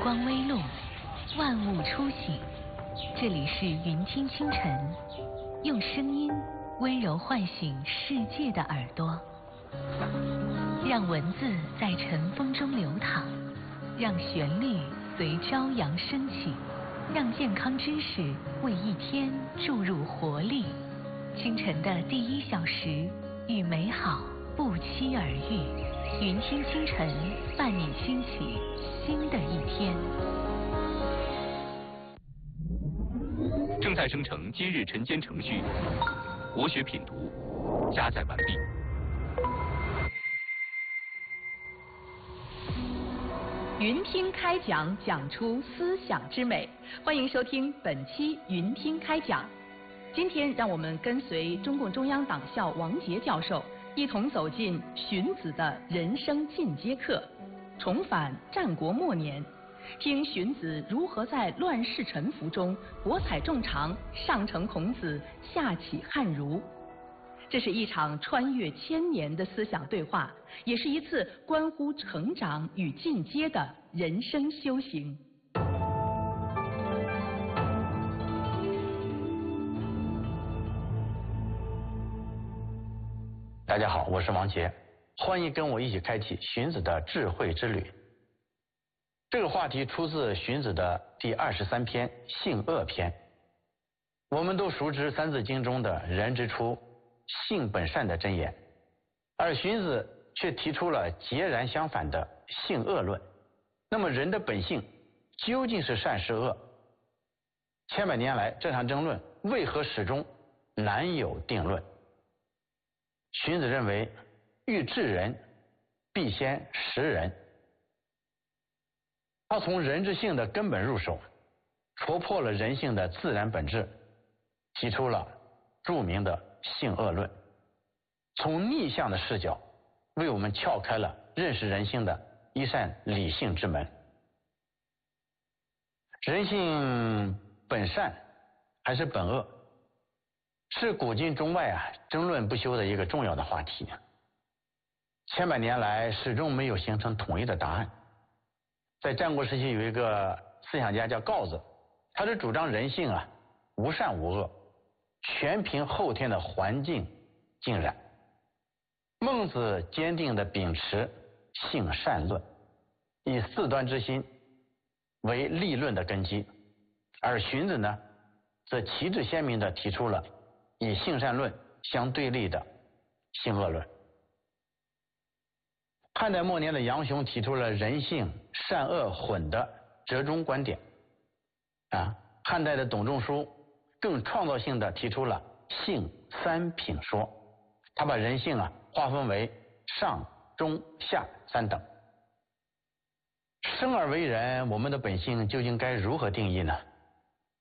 光微露，万物初醒。这里是云听清晨，用声音温柔唤醒世界的耳朵，让文字在晨风中流淌，让旋律随朝阳升起，让健康知识为一天注入活力。清晨的第1小时，与美好不期而遇。云听清晨，伴你兴起新的一天。 正在生成今日晨间程序，国学品读加载完毕。 云听开讲，讲出思想之美。欢迎收听本期云听开讲。今天让我们跟随中共中央党校王杰教授，一同走进荀子的人生进阶课，重返战国末年，听荀子如何在乱世沉浮中博采众长，上承孔子，下启汉儒。这是一场穿越千年的思想对话，也是一次关乎成长与进阶的人生修行。 大家好，我是王杰，欢迎跟我一起开启荀子的智慧之旅。这个话题出自荀子的第23篇性恶篇。我们都熟知《三字经》中的人之初性本善的箴言，而荀子却提出了截然相反的性恶论。那么人的本性究竟是善是恶？千百年来这场争论为何始终难有定论？荀子认为，欲治人，必先识人。他从人之性的根本入手，戳破了人性的自然本质，提出了著名的性恶论，从逆向的视角为我们撬开了认识人性的一扇理性之门。人性本善还是本恶，是古今中外争论不休的一个重要的话题。千百年来始终没有形成统一的答案。在战国时期有一个思想家叫告子，他是主张人性无善无恶，全凭后天的环境浸染。孟子坚定地秉持性善论，以四端之心为立论的根基，而荀子呢，则旗帜鲜明地提出了以性善论相对立的性恶论。汉代末年的杨雄提出了人性善恶混的折中观点汉代的董仲舒更创造性地提出了性三品说，他把人性划分为上中下3等。生而为人，我们的本性究竟该如何定义呢？